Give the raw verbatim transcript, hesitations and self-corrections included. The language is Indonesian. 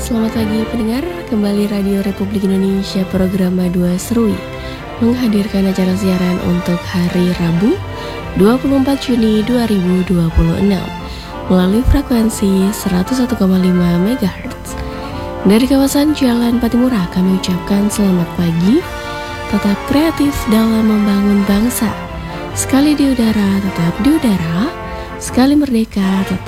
Selamat pagi pendengar, kembali Radio Republik Indonesia program Madua Serui menghadirkan acara siaran untuk hari Rabu dua puluh empat Juni dua ribu dua puluh enam melalui frekuensi seratus satu koma lima megahertz. Dari kawasan Jalan Patimura kami ucapkan selamat pagi, tetap kreatif dalam membangun bangsa. Sekali di udara, tetap di udara. Sekali merdeka, tetap